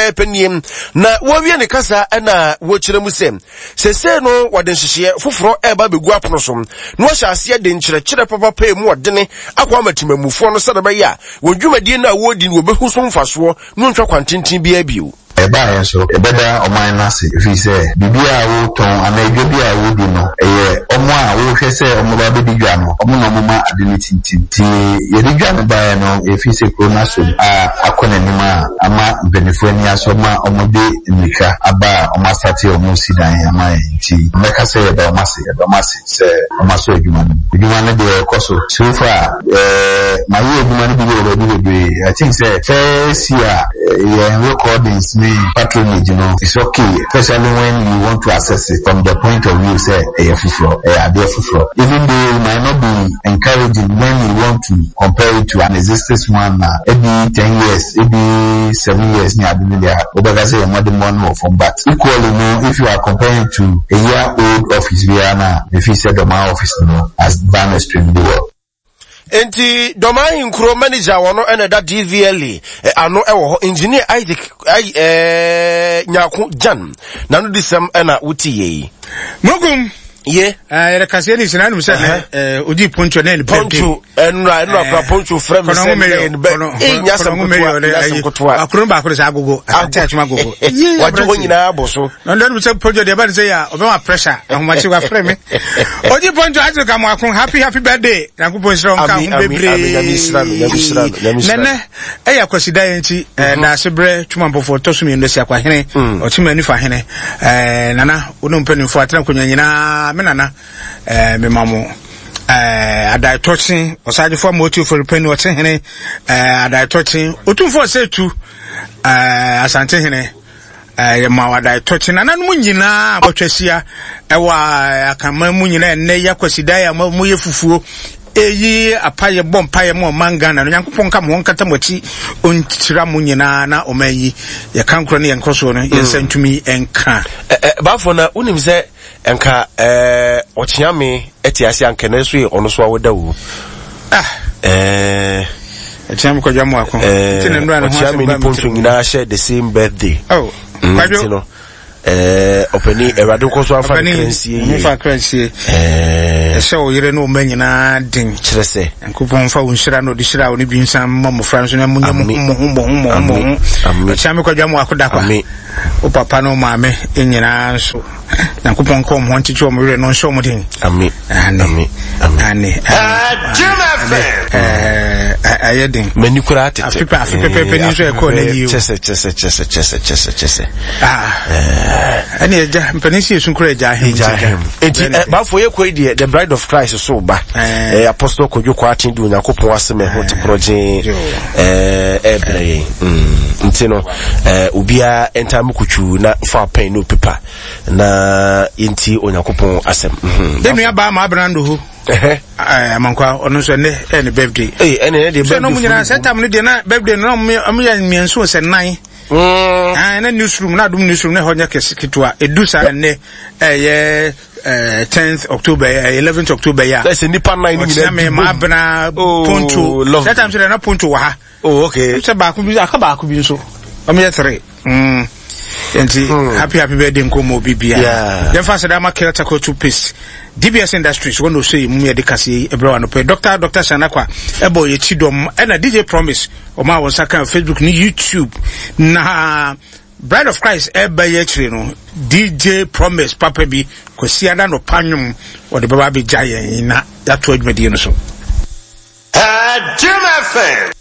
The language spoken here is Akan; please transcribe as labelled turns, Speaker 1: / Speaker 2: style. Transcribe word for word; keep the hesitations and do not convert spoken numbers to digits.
Speaker 1: pe penim na wo wie ne kasa na wo kire mu sem sese no wode nhihye foforo eba begu apono so no hye ase de nkire kire papa pe mu odene akwa matimamufo no sede ba ya wo dwumadie na wo di no obehu so mfaso no ntwa kwantintin bia bio
Speaker 2: eba ya so ebeda oman nase fi se bibia wo ton anadwo bia wo di no eye omo a wo hwe se omo ba be dwa no omo no mama ability tinti ye di dwa no ba no e fi se corona so a akona nima ama benefo ni aso ma omo de nika aba omo stati omo sidan ama nti meka se eba omo se eba omo se se omo so edwuma no edwuma no de koso so far eh ma wo edwuma no bi wo bi bi I think say first year yeah recordings patronage, you know, it's okay, especially when you want to assess it from the point of view, say, a floor, a dear floor. Even though it might not be encouraging when you want to compare it to an existing one, uh, every ten years, every seven years, near the media, but I say a modern one more from that. Equally, you know, if you are comparing to a year old office, we are now, if you said the my office, you know, has done extremely well.
Speaker 1: Enti domain nkro manager wono ene da D V L e ano ewo engineer Isaac eh nyako Jan na no disem ena wuti
Speaker 3: Mogum
Speaker 1: ye
Speaker 3: eh re kase ni sinanu se eh odi poncho na ni
Speaker 1: poncho enra enra poncho frame se e nyasa mkoto
Speaker 3: akuru ba akuru se agogo atachuma agogo
Speaker 1: waje wonyina aboso
Speaker 3: no ndo se poncho de ba se ya obe ma pressure ahomachi wa frame odi poncho azuka mo akun happy happy birthday na ku poncho nka hu bebre nene e ya kwasida enti na sebre tuma mbofo tosumi ndo se akwa hene otuma ni fa hene eh nana wono mpanimfo atena konyanyina menana eh me mamo eh adai touching osaje for motive for penny what hene eh adai touching otumfo say tu eh asante hene eh ma adai touching nana mu nyina abotwasia ewa akama mu nyina enne yakwasida ya mu yefufuo eyi apaye bompaye mo mangana no yankopon ka mo nkata mochi ontira mu nyina na omayi ya kankro ne yankoso no yensantumi enka
Speaker 1: bafo na unim se enka eh ochiame etiase anka na so ono so awoda wo
Speaker 3: ah
Speaker 1: eh
Speaker 3: etiame ko jamu akon
Speaker 1: tine ndwa na ochiame ni poncho nyina share the same birthday
Speaker 3: oh
Speaker 1: kwajo eh openi erado ko so afa krensie
Speaker 3: yi fa krensie
Speaker 1: eh
Speaker 3: ese o yire no manyina din
Speaker 1: kirese
Speaker 3: enkopon fa unshira no dishira oni bi nsam mo franso na munya mo mo mo mo achame ko dwamu akoda kwa o papa no maame enyina so enkopon ko mo ntichi o mo yire no nso mo din
Speaker 1: ami ami
Speaker 3: ami eh ayedin
Speaker 1: mani kura atete
Speaker 3: afipa afipa pepe ni so e ko na yi
Speaker 1: chese chese chese chese chese chese
Speaker 3: ah ani eja mpanisi esunkura eja hem
Speaker 1: enti bafo ye koidie the bride of Christ so ba eh apostle kojo kwa atindu nyakopon aseme ho te proje eh ebre mm ntino eh ubia entamu kuchu na fa pen no paper na enti onyakopon asem mhm
Speaker 3: denu ya ba ma brando ho eh eh mankwa ono so ne ene birthday
Speaker 1: eh ene ne birthday
Speaker 3: no munyina setam no de na birthday no am ya mienso se nine mm ah na newsroom na dum newsroom na honya kesikitwa edusa ne eh eh tenth October eleventh October ya
Speaker 1: that's a nipa nine
Speaker 3: ni na ma abna poncho setam so na poncho wa ha
Speaker 1: oh okay
Speaker 3: se ba ku bi aka ba ku bi nso am ya three mm enti happy happy birthday nkomo bibia dem fa se da ma kelta ko two piece D B S Industries one say mu ye de kase ebrewa no pe Doctor Doctor Shanakwa ebo ye chidom e na D J Promise o ma won saka Facebook ni YouTube na Bride of Christ ebe ye chire no D J Promise papa bi kwasi ada no panwum o de baba be jaye na that to admedi no so
Speaker 4: ah Jim F M